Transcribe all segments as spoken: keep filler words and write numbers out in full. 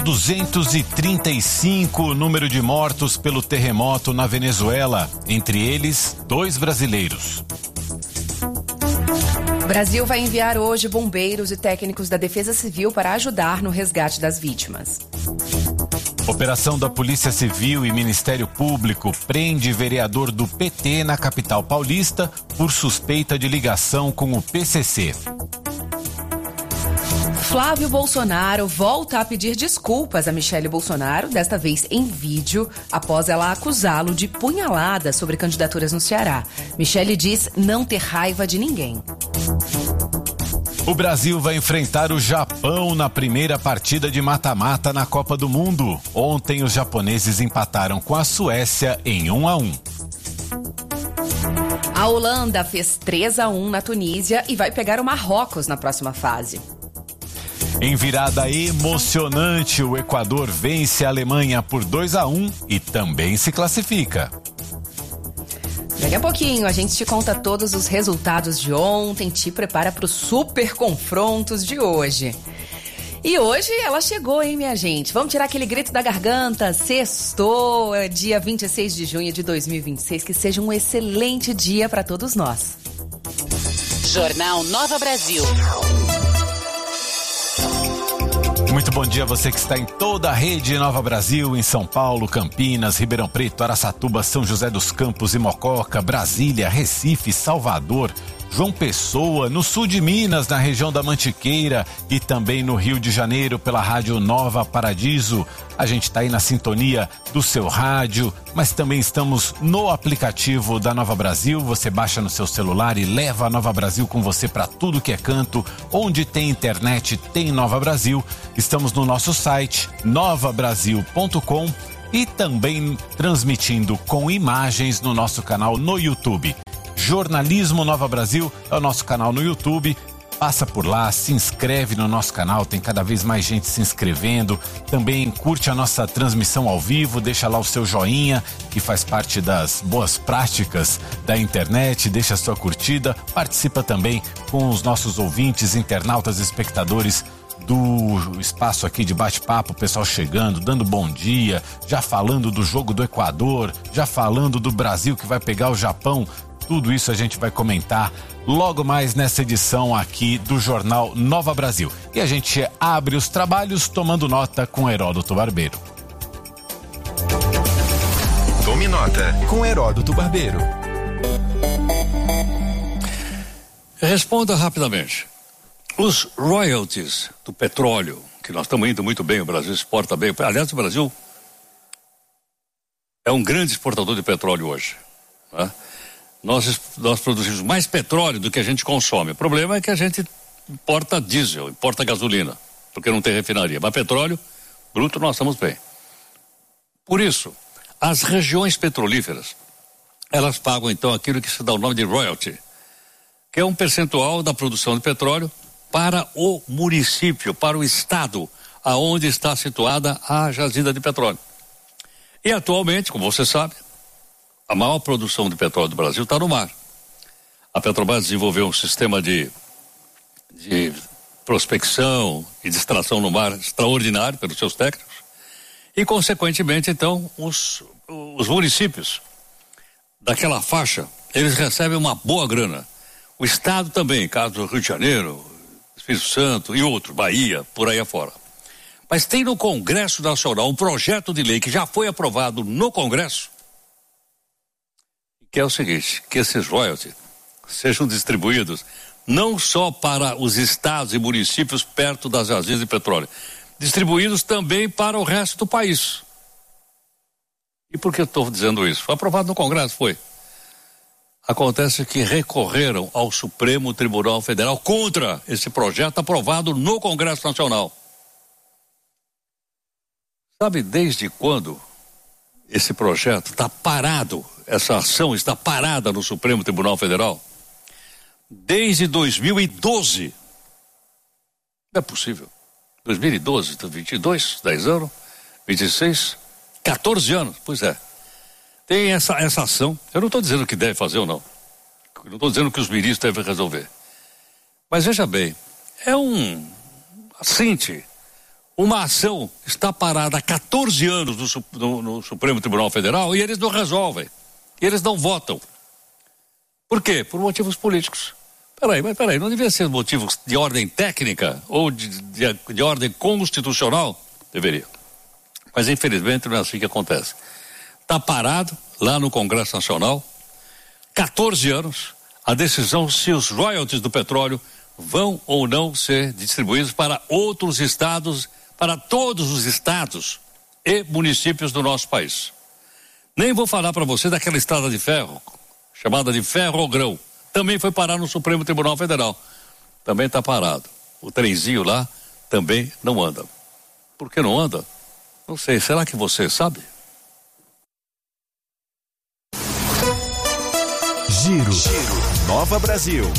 duzentos e trinta e cinco o número de mortos pelo terremoto na Venezuela, entre eles, dois brasileiros. O Brasil vai enviar hoje bombeiros e técnicos da Defesa Civil para ajudar no resgate das vítimas. Operação da Polícia Civil e Ministério Público prende vereador do P T na capital paulista por suspeita de ligação com o P C C. Flávio Bolsonaro volta a pedir desculpas a Michele Bolsonaro, desta vez em vídeo, após ela acusá-lo de punhalada sobre candidaturas no Ceará. Michele diz não ter raiva de ninguém. O Brasil vai enfrentar o Japão na primeira partida de mata-mata na Copa do Mundo. Ontem os japoneses empataram com a Suécia em um a um. A Holanda fez três a um na Tunísia e vai pegar o Marrocos na próxima fase. Em virada emocionante, o Equador vence a Alemanha por dois a um e também se classifica. Daqui a pouquinho a gente te conta todos os resultados de ontem, te prepara para os super confrontos de hoje. E hoje ela chegou, hein, minha gente? Vamos tirar aquele grito da garganta. Sextou, é dia vinte e seis de junho de dois mil e vinte e seis. Que seja um excelente dia para todos nós. Jornal Nova Brasil. Muito bom dia a você que está em toda a rede Nova Brasil, em São Paulo, Campinas, Ribeirão Preto, Araçatuba, São José dos Campos e Mococa, Brasília, Recife, Salvador, João Pessoa, no sul de Minas, na região da Mantiqueira e também no Rio de Janeiro pela Rádio Nova Paradiso. A gente está aí na sintonia do seu rádio, mas também estamos no aplicativo da Nova Brasil. Você baixa no seu celular e leva a Nova Brasil com você para tudo que é canto. Onde tem internet, tem Nova Brasil. Estamos no nosso site nova brasil ponto com e também transmitindo com imagens no nosso canal no YouTube. Jornalismo Nova Brasil é o nosso canal no YouTube. Passa por lá, se inscreve no nosso canal, tem cada vez mais gente se inscrevendo. Também curte a nossa transmissão ao vivo, deixa lá o seu joinha, que faz parte das boas práticas da internet, deixa a sua curtida. Participa também com os nossos ouvintes, internautas, espectadores do espaço aqui de bate-papo, o pessoal chegando, dando bom dia, já falando do jogo do Equador, já falando do Brasil que vai pegar o Japão. Tudo isso a gente vai comentar logo mais nessa edição aqui do Jornal Nova Brasil. E a gente abre os trabalhos tomando nota com Heródoto Barbeiro. Tome nota com Heródoto Barbeiro. Responda rapidamente. Os royalties do petróleo, que nós estamos indo muito bem, o Brasil exporta bem. Aliás, o Brasil é um grande exportador de petróleo hoje, né? Nós, nós produzimos mais petróleo do que a gente consome. O problema é que a gente importa diesel, importa gasolina, porque não tem refinaria. Mas petróleo bruto nós estamos bem. Por isso, as regiões petrolíferas, elas pagam então aquilo que se dá o nome de royalty, que é um percentual da produção de petróleo para o município, para o estado aonde está situada a jazida de petróleo. E atualmente, como você sabe, a maior produção de petróleo do Brasil está no mar. A Petrobras desenvolveu um sistema de, de prospecção e de extração no mar extraordinário pelos seus técnicos. E, consequentemente, então, os, os municípios daquela faixa, eles recebem uma boa grana. O Estado também, caso do Rio de Janeiro, Espírito Santo e outro, Bahia, por aí afora. Mas tem no Congresso Nacional um projeto de lei que já foi aprovado no Congresso, que é o seguinte, que esses royalties sejam distribuídos não só para os estados e municípios perto das jazidas de petróleo, distribuídos também para o resto do país. E por que eu estou dizendo isso? Foi aprovado no Congresso, foi. Acontece que recorreram ao Supremo Tribunal Federal contra esse projeto aprovado no Congresso Nacional. Sabe desde quando esse projeto está parado? Essa ação está parada no Supremo Tribunal Federal desde dois mil e doze. Não é possível. dois mil e doze, vinte e dois, dez anos, vinte e seis, quatorze anos, pois é. Tem essa, essa ação. Eu não estou dizendo que deve fazer ou não. Eu não estou dizendo que os ministros devem resolver. Mas veja bem, é um assinte, Uma ação está parada há quatorze anos no, no, no Supremo Tribunal Federal e eles não resolvem. Eles não votam. Por quê? Por motivos políticos. Peraí, mas peraí, não devia ser motivos de ordem técnica ou de, de, de ordem constitucional? Deveria. Mas infelizmente não é assim que acontece. Está parado lá no Congresso Nacional, quatorze anos, a decisão se os royalties do petróleo vão ou não ser distribuídos para outros estados, para todos os estados e municípios do nosso país. Nem vou falar para você daquela estrada de ferro, chamada de Ferrogrão. Também foi parar no Supremo Tribunal Federal. Também está parado. O trenzinho lá também não anda. Por que não anda? Não sei. Será que você sabe? Giro. Giro. Nova Brasil.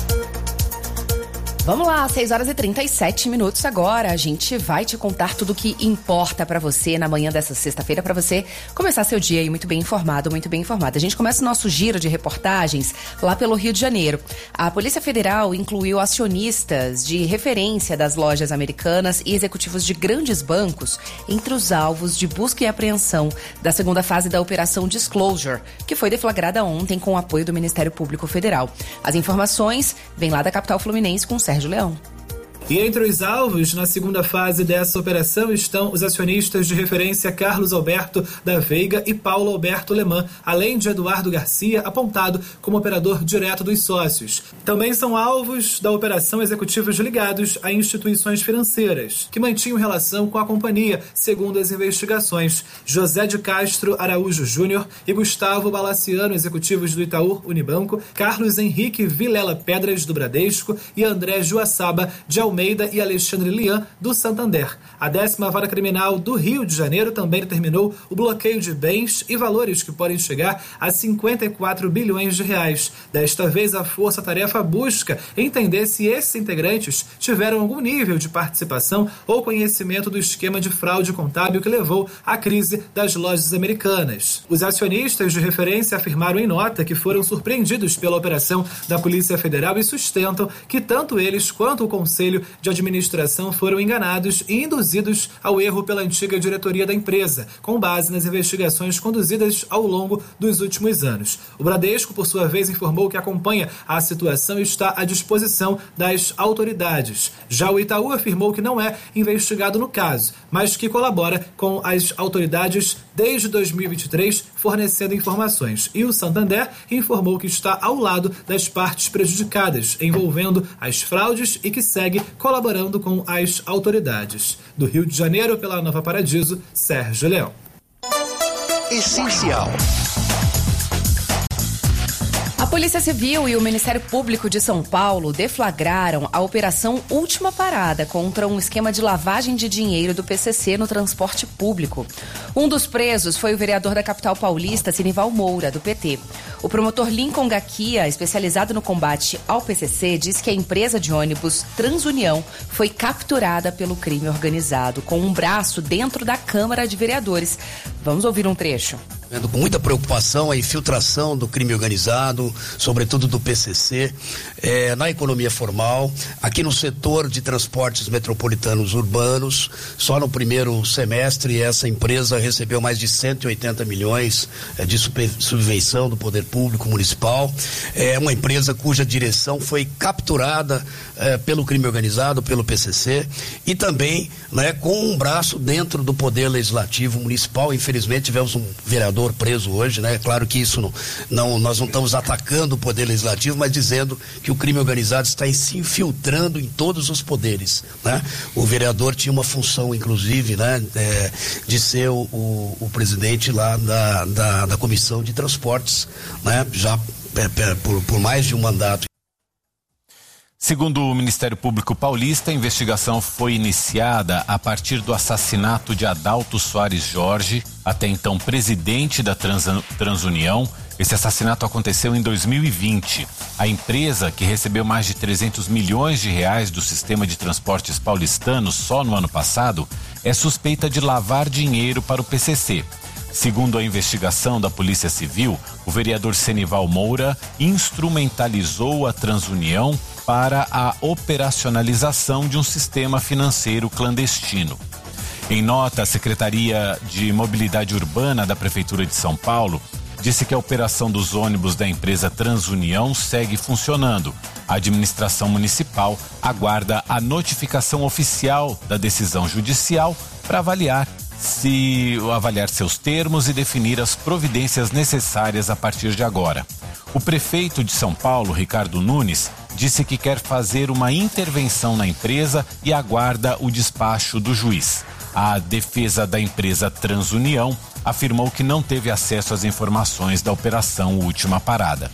Vamos lá, seis horas e trinta e sete minutos agora. A gente vai te contar tudo o que importa pra você na manhã dessa sexta-feira, pra você começar seu dia aí muito bem informado, muito bem informado. A gente começa o nosso giro de reportagens lá pelo Rio de Janeiro. A Polícia Federal incluiu acionistas de referência das lojas americanas e executivos de grandes bancos entre os alvos de busca e apreensão da segunda fase da Operação Disclosure, que foi deflagrada ontem com o apoio do Ministério Público Federal. As informações vêm lá da capital fluminense com Sérgio Leão. E entre os alvos, na segunda fase dessa operação, estão os acionistas de referência Carlos Alberto da Veiga e Paulo Alberto Leman, além de Eduardo Garcia, apontado como operador direto dos sócios. Também são alvos da operação executivos ligados a instituições financeiras, que mantinham relação com a companhia, segundo as investigações. José de Castro Araújo Júnior e Gustavo Balaciano, executivos do Itaú Unibanco, Carlos Henrique Vilela Pedras, do Bradesco, e André Joaçaba de Almeida Almeida e Alexandre Lian, do Santander. A décima Vara Criminal do Rio de Janeiro também determinou o bloqueio de bens e valores que podem chegar a cinquenta e quatro bilhões de reais. Desta vez, a Força Tarefa busca entender se esses integrantes tiveram algum nível de participação ou conhecimento do esquema de fraude contábil que levou à crise das lojas americanas. Os acionistas de referência afirmaram em nota que foram surpreendidos pela operação da Polícia Federal e sustentam que tanto eles quanto o Conselho de Administração foram enganados e induzidos ao erro pela antiga diretoria da empresa, com base nas investigações conduzidas ao longo dos últimos anos. O Bradesco, por sua vez, informou que acompanha a situação e está à disposição das autoridades. Já o Itaú afirmou que não é investigado no caso, mas que colabora com as autoridades desde dois mil e vinte e três, fornecendo informações. E o Santander informou que está ao lado das partes prejudicadas, envolvendo as fraudes e que segue colaborando com as autoridades. Do Rio de Janeiro, pela Nova Paradiso, Sérgio Leão. Essencial. A Polícia Civil e o Ministério Público de São Paulo deflagraram a Operação Última Parada contra um esquema de lavagem de dinheiro do P C C no transporte público. Um dos presos foi o vereador da capital paulista, Sinival Moura, do P T. O promotor Lincoln Gaquia, especializado no combate ao P C C, diz que a empresa de ônibus Transunião foi capturada pelo crime organizado, com um braço dentro da Câmara de Vereadores. Vamos ouvir um trecho. Vendo com muita preocupação a infiltração do crime organizado, sobretudo do P C C, é, na economia formal, aqui no setor de transportes metropolitanos urbanos. Só no primeiro semestre essa empresa recebeu mais de cento e oitenta milhões é, de super, subvenção do poder público municipal. É uma empresa cuja direção foi capturada é, pelo crime organizado, pelo P C C, e também, né, com um braço dentro do poder legislativo municipal. Infelizmente tivemos um vereador preso hoje, né? Claro que isso não, não, nós não estamos atacando o poder legislativo, mas dizendo que o crime organizado está se infiltrando em todos os poderes, né? O vereador tinha uma função, inclusive, né? É, de ser o, o, o presidente lá da, da, da Comissão de Transportes, né? Já é, é, por, por mais de um mandato. Segundo o Ministério Público Paulista, a investigação foi iniciada a partir do assassinato de Adalto Soares Jorge, até então presidente da Trans, Transunião. Esse assassinato aconteceu em dois mil e vinte. A empresa, que recebeu mais de trezentos milhões de reais do sistema de transportes paulistano só no ano passado, é suspeita de lavar dinheiro para o P C C. Segundo a investigação da Polícia Civil, o vereador Senival Moura instrumentalizou a Transunião para a operacionalização de um sistema financeiro clandestino. Em nota, a Secretaria de Mobilidade Urbana da Prefeitura de São Paulo disse que a operação dos ônibus da empresa Transunião segue funcionando. A administração municipal aguarda a notificação oficial da decisão judicial para avaliar se avaliar seus termos e definir as providências necessárias a partir de agora. O prefeito de São Paulo, Ricardo Nunes, disse que quer fazer uma intervenção na empresa e aguarda o despacho do juiz. A defesa da empresa Transunião afirmou que não teve acesso às informações da operação Última Parada.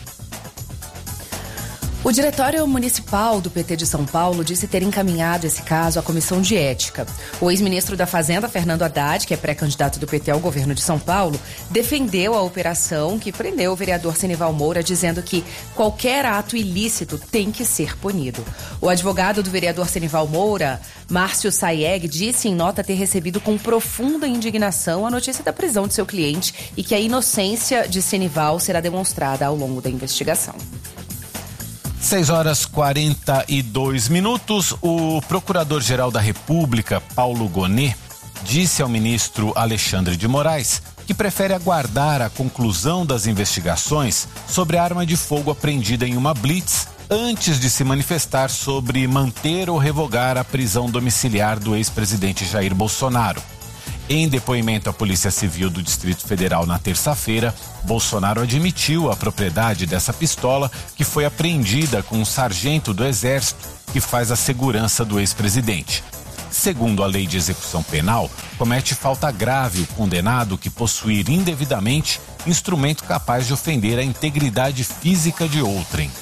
O Diretório Municipal do P T de São Paulo disse ter encaminhado esse caso à Comissão de Ética. O ex-ministro da Fazenda, Fernando Haddad, que é pré-candidato do P T ao governo de São Paulo, defendeu a operação que prendeu o vereador Senival Moura, dizendo que qualquer ato ilícito tem que ser punido. O advogado do vereador Senival Moura, Márcio Sayeg, disse em nota ter recebido com profunda indignação a notícia da prisão de seu cliente e que a inocência de Senival será demonstrada ao longo da investigação. seis horas e quarenta e dois minutos. O Procurador-Geral da República, Paulo Gonet, disse ao ministro Alexandre de Moraes que prefere aguardar a conclusão das investigações sobre a arma de fogo apreendida em uma blitz antes de se manifestar sobre manter ou revogar a prisão domiciliar do ex-presidente Jair Bolsonaro. Em depoimento à Polícia Civil do Distrito Federal na terça-feira, Bolsonaro admitiu a propriedade dessa pistola que foi apreendida com um sargento do Exército que faz a segurança do ex-presidente. Segundo a Lei de Execução Penal, comete falta grave o condenado que possuir indevidamente instrumento capaz de ofender a integridade física de outrem.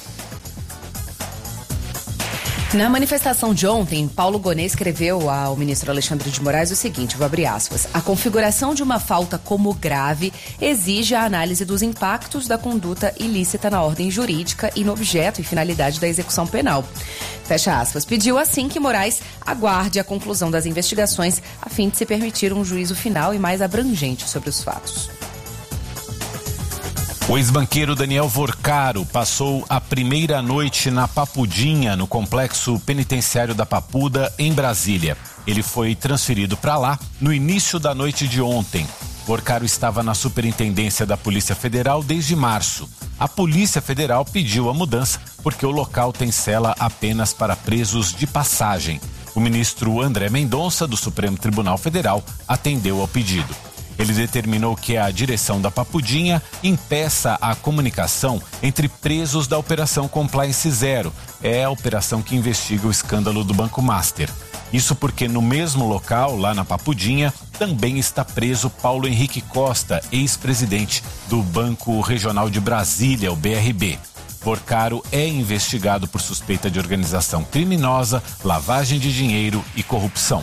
Na manifestação de ontem, Paulo Gonet escreveu ao ministro Alexandre de Moraes o seguinte, vou abrir aspas, a configuração de uma falta como grave exige a análise dos impactos da conduta ilícita na ordem jurídica e no objeto e finalidade da execução penal. Fecha aspas. Pediu assim que Moraes aguarde a conclusão das investigações a fim de se permitir um juízo final e mais abrangente sobre os fatos. O ex-banqueiro Daniel Vorcaro passou a primeira noite na Papudinha, no complexo penitenciário da Papuda, em Brasília. Ele foi transferido para lá no início da noite de ontem. Vorcaro estava na Superintendência da Polícia Federal desde março. A Polícia Federal pediu a mudança porque o local tem cela apenas para presos de passagem. O ministro André Mendonça, do Supremo Tribunal Federal, atendeu ao pedido. Ele determinou que a direção da Papudinha impeça a comunicação entre presos da Operação Compliance Zero. É a operação que investiga o escândalo do Banco Master. Isso porque no mesmo local, lá na Papudinha, também está preso Paulo Henrique Costa, ex-presidente do Banco Regional de Brasília, o B R B. Vorcaro é investigado por suspeita de organização criminosa, lavagem de dinheiro e corrupção.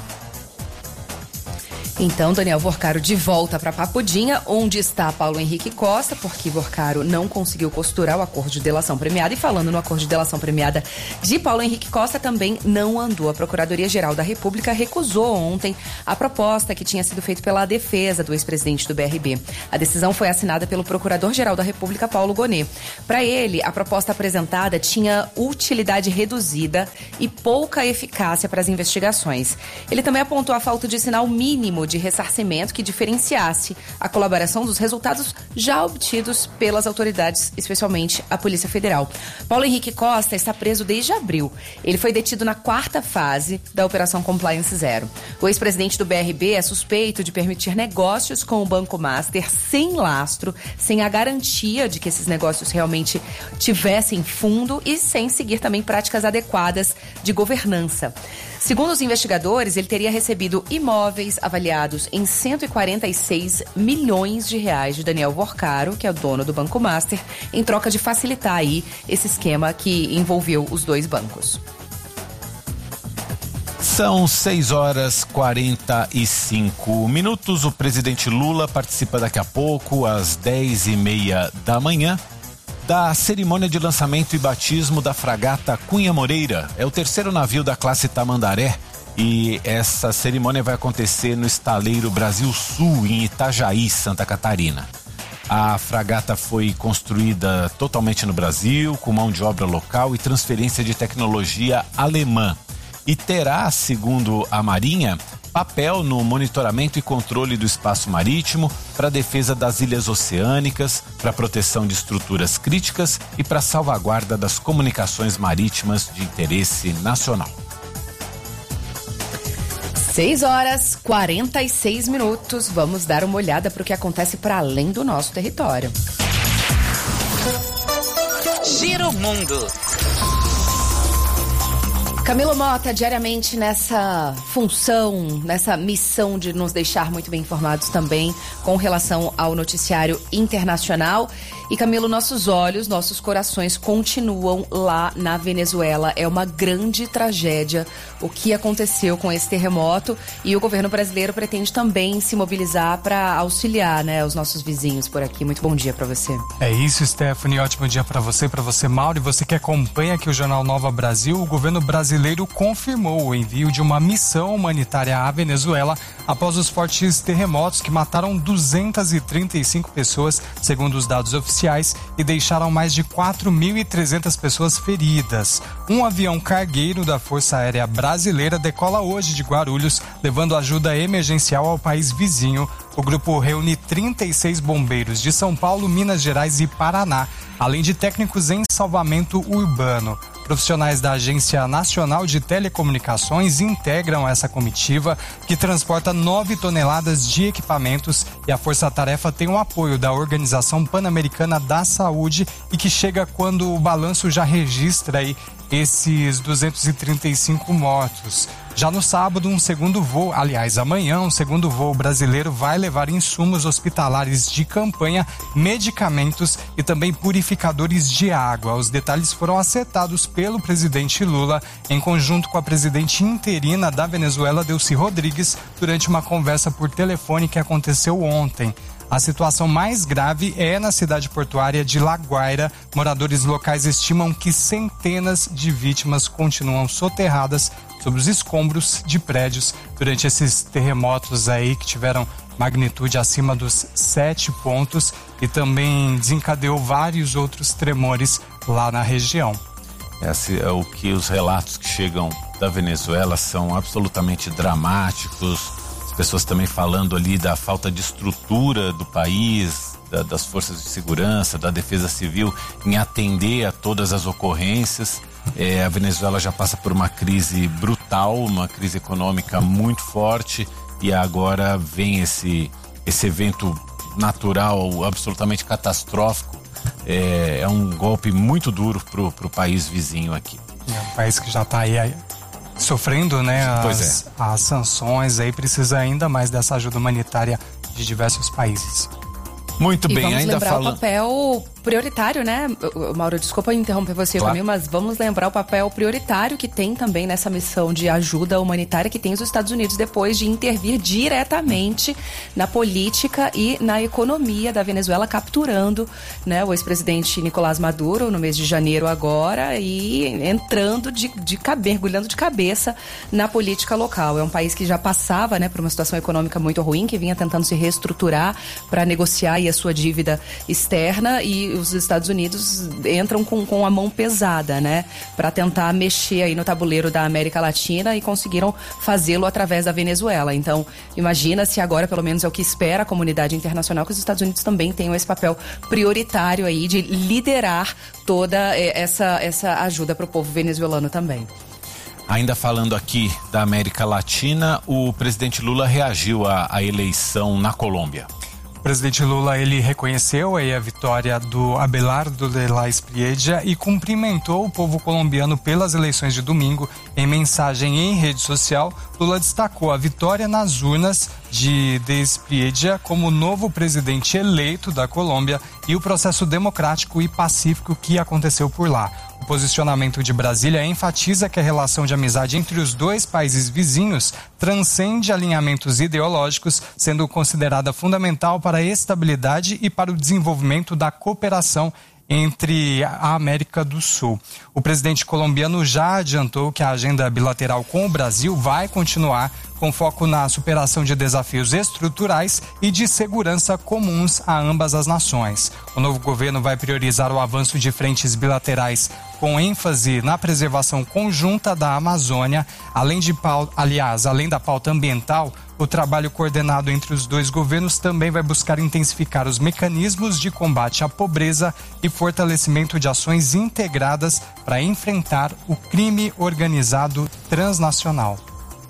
Então, Daniel Vorcaro de volta para Papudinha, onde está Paulo Henrique Costa, porque Vorcaro não conseguiu costurar o acordo de delação premiada. E falando no acordo de delação premiada de Paulo Henrique Costa, também não andou. A Procuradoria-Geral da República recusou ontem a proposta que tinha sido feita pela defesa do ex-presidente do B R B. A decisão foi assinada pelo Procurador-Geral da República, Paulo Gonet. Para ele, a proposta apresentada tinha utilidade reduzida e pouca eficácia para as investigações. Ele também apontou a falta de sinal mínimo de ressarcimento que diferenciasse a colaboração dos resultados já obtidos pelas autoridades, especialmente a Polícia Federal. Paulo Henrique Costa está preso desde abril. Ele foi detido na quarta fase da Operação Compliance Zero. O ex-presidente do B R B é suspeito de permitir negócios com o Banco Master sem lastro, sem a garantia de que esses negócios realmente tivessem fundo e sem seguir também práticas adequadas de governança. Segundo os investigadores, ele teria recebido imóveis avaliados em cento e quarenta e seis milhões de reais de Daniel Vorcaro, que é o dono do Banco Master, em troca de facilitar aí esse esquema que envolveu os dois bancos. São seis horas e quarenta e cinco minutos. O presidente Lula participa daqui a pouco, às dez e meia da manhã, da cerimônia de lançamento e batismo da fragata Cunha Moreira. É o terceiro navio da classe Tamandaré e essa cerimônia vai acontecer no estaleiro Brasil Sul, em Itajaí, Santa Catarina. A fragata foi construída totalmente no Brasil, com mão de obra local e transferência de tecnologia alemã. E terá, segundo a Marinha, papel no monitoramento e controle do espaço marítimo, para a defesa das ilhas oceânicas, para a proteção de estruturas críticas e para a salvaguarda das comunicações marítimas de interesse nacional. seis horas e quarenta e seis minutos. Vamos dar uma olhada para o que acontece para além do nosso território. Giro Mundo. Camilo Mota, diariamente nessa função, nessa missão de nos deixar muito bem informados também com relação ao noticiário internacional. E Camilo, nossos olhos, nossos corações continuam lá na Venezuela. É uma grande tragédia o que aconteceu com esse terremoto e o governo brasileiro pretende também se mobilizar para auxiliar, né, os nossos vizinhos por aqui. Muito bom dia para você. É isso, Stephanie. Ótimo dia para você, para você, Mauro. E você que acompanha aqui o Jornal Nova Brasil, o governo brasileiro confirmou o envio de uma missão humanitária à Venezuela após os fortes terremotos que mataram duzentas e trinta e cinco pessoas, segundo os dados oficiais, e deixaram mais de quatro mil e trezentas pessoas feridas. Um avião cargueiro da Força Aérea Brasileira decola hoje de Guarulhos, levando ajuda emergencial ao país vizinho. O grupo reúne trinta e seis bombeiros de São Paulo, Minas Gerais e Paraná, além de técnicos em salvamento urbano. Profissionais da Agência Nacional de Telecomunicações integram essa comitiva, que transporta nove toneladas de equipamentos, e a força-tarefa tem o apoio da Organização Pan-Americana da Saúde e que chega quando o balanço já registra aí esses duzentos e trinta e cinco mortos. Já no sábado, um segundo voo, aliás, amanhã, um segundo voo brasileiro vai levar insumos hospitalares de campanha, medicamentos e também purificadores de água. Os detalhes foram acertados pelo presidente Lula em conjunto com a presidente interina da Venezuela, Delcy Rodrigues, durante uma conversa por telefone que aconteceu ontem. A situação mais grave é na cidade portuária de La Guaira. Moradores locais estimam que centenas de vítimas continuam soterradas sob os escombros de prédios durante esses terremotos aí que tiveram magnitude acima dos sete pontos e também desencadeou vários outros tremores lá na região. Esse é o que os relatos que chegam da Venezuela são absolutamente dramáticos. Pessoas também falando ali da falta de estrutura do país, da, das forças de segurança, da defesa civil em atender a todas as ocorrências. É, a Venezuela já passa por uma crise brutal, uma crise econômica muito forte, e agora vem esse, esse evento natural absolutamente catastrófico. É, é um golpe muito duro pro, pro país vizinho aqui. É um país que já está aí... aí... sofrendo, né, as, é. as sanções, aí precisa ainda mais dessa ajuda humanitária de diversos países. Muito e bem, vamos ainda lembrar falando... o papel prioritário, né, Mauro, desculpa interromper você, claro. Camilo, mas vamos lembrar o papel prioritário que tem também nessa missão de ajuda humanitária que tem os Estados Unidos depois de intervir diretamente na política e na economia da Venezuela, capturando, né, o ex-presidente Nicolás Maduro no mês de janeiro agora e entrando de, de cabeça, mergulhando de cabeça na política local. É um país que já passava, né, por uma situação econômica muito ruim, que vinha tentando se reestruturar para negociar aí a sua dívida externa, e os Estados Unidos entram com, com a mão pesada, né, para tentar mexer aí no tabuleiro da América Latina, e conseguiram fazê-lo através da Venezuela. Então, imagina se agora, pelo menos é o que espera a comunidade internacional, que os Estados Unidos também tenham esse papel prioritário aí de liderar toda essa, essa ajuda para o povo venezuelano também. Ainda falando aqui da América Latina, o presidente Lula reagiu à, à eleição na Colômbia. O presidente Lula, ele reconheceu aí a vitória do Abelardo de la Espriella e cumprimentou o povo colombiano pelas eleições de domingo. Em mensagem em rede social, Lula destacou a vitória nas urnas de de Espriella como novo presidente eleito da Colômbia e o processo democrático e pacífico que aconteceu por lá. O posicionamento de Brasília enfatiza que a relação de amizade entre os dois países vizinhos transcende alinhamentos ideológicos, sendo considerada fundamental para a estabilidade e para o desenvolvimento da cooperação entre a América do Sul. O presidente colombiano já adiantou que a agenda bilateral com o Brasil vai continuar com foco na superação de desafios estruturais e de segurança comuns a ambas as nações. O novo governo vai priorizar o avanço de frentes bilaterais com ênfase na preservação conjunta da Amazônia, além de aliás, além da pauta ambiental. O trabalho coordenado entre os dois governos também vai buscar intensificar os mecanismos de combate à pobreza e fortalecimento de ações integradas para enfrentar o crime organizado transnacional.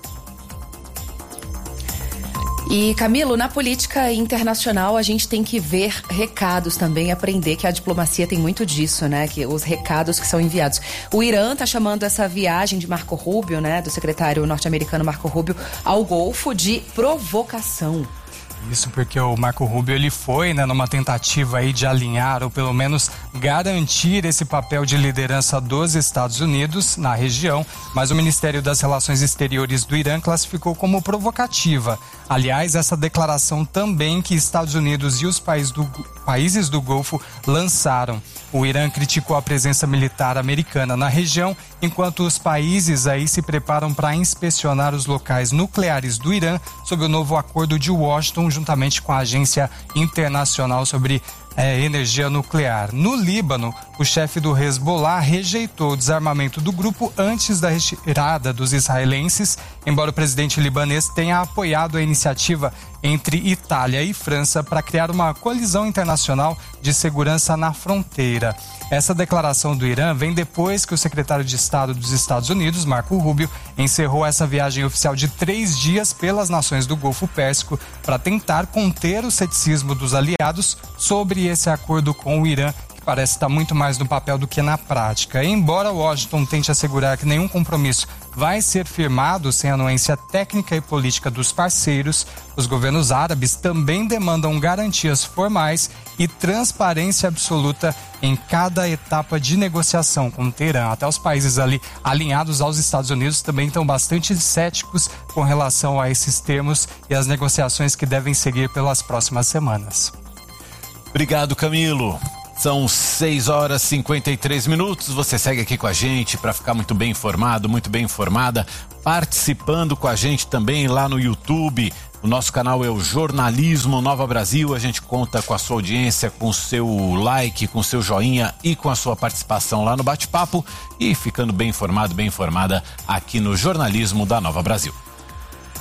E, Camilo, na política internacional a gente tem que ver recados também, aprender que a diplomacia tem muito disso, né? Que os recados que são enviados. O Irã está chamando essa viagem de Marco Rubio, né? Do secretário norte-americano Marco Rubio ao Golfo de provocação. Isso porque o Marco Rubio ele foi, né, numa tentativa aí de alinhar ou pelo menos garantir esse papel de liderança dos Estados Unidos na região, mas o Ministério das Relações Exteriores do Irã classificou como provocativa. Aliás, essa declaração também que Estados Unidos e os países do, países do Golfo lançaram. O Irã criticou a presença militar americana na região, enquanto os países aí se preparam para inspecionar os locais nucleares do Irã sob o novo acordo de Washington, juntamente com a Agência Internacional sobre é, Energia Nuclear. No Líbano, o chefe do Hezbollah rejeitou o desarmamento do grupo antes da retirada dos israelenses, embora o presidente libanês tenha apoiado a iniciativa entre Itália e França para criar uma coalizão internacional de segurança na fronteira. Essa declaração do Irã vem depois que o secretário de Estado dos Estados Unidos, Marco Rubio, encerrou essa viagem oficial de três dias pelas nações do Golfo Pérsico para tentar conter o ceticismo dos aliados sobre esse acordo com o Irã, que parece estar muito mais no papel do que na prática. Embora Washington tente assegurar que nenhum compromisso vai ser firmado sem anuência técnica e política dos parceiros, os governos árabes também demandam garantias formais e transparência absoluta em cada etapa de negociação com o Teherã. Até os países ali alinhados aos Estados Unidos também estão bastante céticos com relação a esses termos e as negociações que devem seguir pelas próximas semanas. Obrigado, Camilo. São seis horas e cinquenta e três minutos. Você segue aqui com a gente para ficar muito bem informado, muito bem informada, participando com a gente também lá no YouTube. O nosso canal é o Jornalismo Nova Brasil. A gente conta com a sua audiência, com o seu like, com o seu joinha e com a sua participação lá no bate-papo e ficando bem informado, bem informada aqui no Jornalismo da Nova Brasil.